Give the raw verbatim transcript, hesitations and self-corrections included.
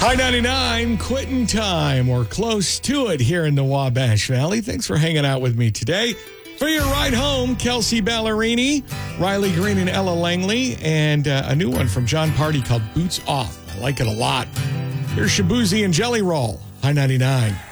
High ninety-nine, quitting time, or close to it here in the Wabash Valley. Thanks for hanging out with me today. For your ride home, Kelsey Ballerini, Riley Green, and Ella Langley, and uh, a new one from John Party called Boots Off. I like it a lot. Here's Shaboozey and Jelly Roll, High ninety-nine.